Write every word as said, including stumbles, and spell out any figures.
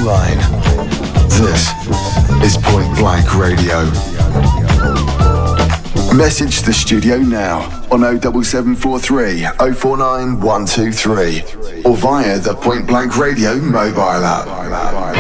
online. This is Point Blank Radio. Message the studio now on oh seven seven four three oh four nine one two three or via the Point Blank Radio mobile app.